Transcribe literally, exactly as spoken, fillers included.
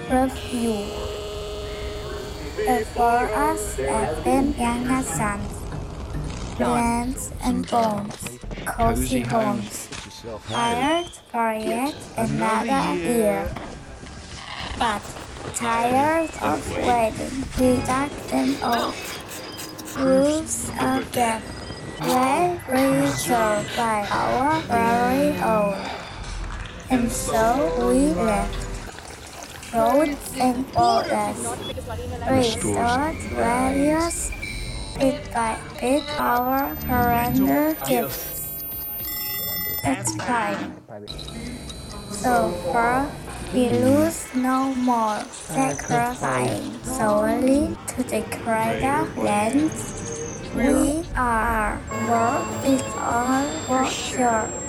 refuge. For us have been younger sons, lands and bones, cozy homes, hired for yet another year. But tired of waiting, we dug them out. Roofs of death, lay reassured by our very own. And so we left. Roads and borders, restored values, bit by bit our surrender gifts. That's fine. So far, we lose no more, sacrificing solely to the greater lands. We are worth it all for sure.